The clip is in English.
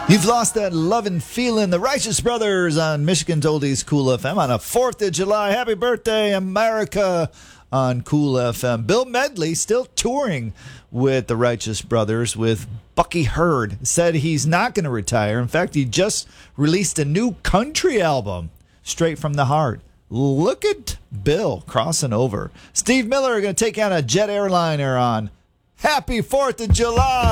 You've lost that lovin' feeling. The Righteous Brothers on Michigan's Oldies Cool FM on a 4th of July. Happy birthday, America, on Cool FM. Bill Medley still touring with the Righteous Brothers with Bucky Hurd. Said he's not going to retire. In fact, he just released a new country album, Straight from the Heart. Look at Bill crossing over. Steve Miller going to take on a jet airliner on Happy 4th of July.